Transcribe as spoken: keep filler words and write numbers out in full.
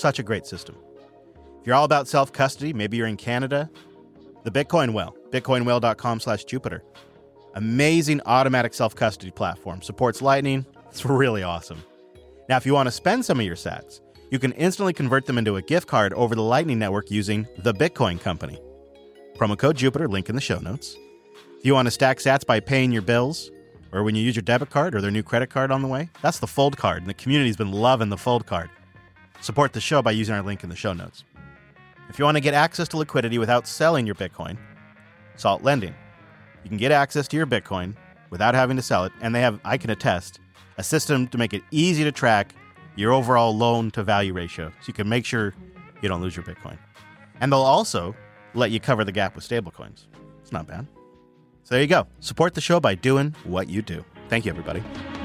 Such a great system. If you're all about self-custody, maybe you're in Canada, the Bitcoin Whale, bitcoinwhale.com slash Jupiter. Amazing automatic self-custody platform. Supports Lightning. It's really awesome. Now, if you want to spend some of your sats, you can instantly convert them into a gift card over the Lightning Network using the Bitcoin Company. Promo code Jupiter, link in the show notes. If you want to stack sats by paying your bills, or when you use your debit card or their new credit card on the way, that's the Fold card, and the community's been loving the Fold card. Support the show by using our link in the show notes. If you want to get access to liquidity without selling your Bitcoin, Salt Lending. You can get access to your Bitcoin without having to sell it, and they have, I can attest, a system to make it easy to track your overall loan-to-value ratio, so you can make sure you don't lose your Bitcoin. And they'll also let you cover the gap with stablecoins. It's not bad. So there you go. Support the show by doing what you do. Thank you, everybody.